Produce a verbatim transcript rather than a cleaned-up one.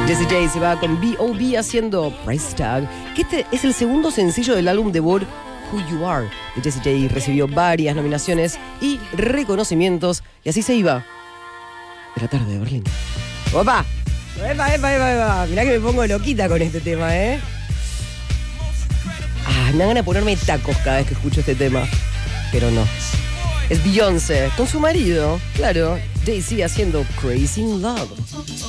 Jessie J se va con B O B haciendo Price Tag, que este es el segundo sencillo del álbum debut Who You Are. De Jessie J recibió varias nominaciones y reconocimientos, y así se iba de la tarde de Berlín. ¡Opa! ¡Epa, epa, epa, epa! Mirá que me pongo loquita con este tema, ¿eh? Ah, me dan ganas de ponerme tacos cada vez que escucho este tema. Pero no. Es Beyoncé con su marido, claro, Jay-Z haciendo Crazy in Love.